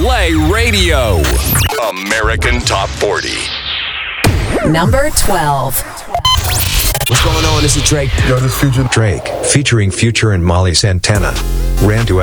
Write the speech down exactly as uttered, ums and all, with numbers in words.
Play Radio. American Top forty. Number twelve. What's going on? This is Drake. Yo, this Future. Drake, featuring Future and Molly Santana. Ran to